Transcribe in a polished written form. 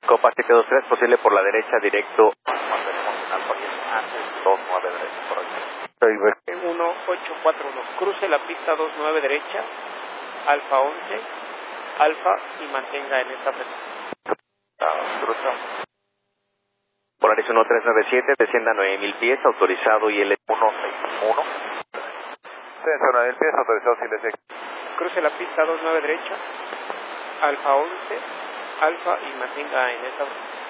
Copa 723, posible por la derecha, directo. Mantenemos Alfa 10 antes, 29 derecha, correcto. 1841, cruce la pista 29 derecha, Alfa 11, Alfa y mantenga en esta frecuencia. Cruza. Polaris 1397, descienda 9000 pies, autorizado IL161. Descenso 9000 pies, autorizado IL6. Cruce la pista 29 derecha, Alfa 11, Alfa y mantenga en esta frecuencia.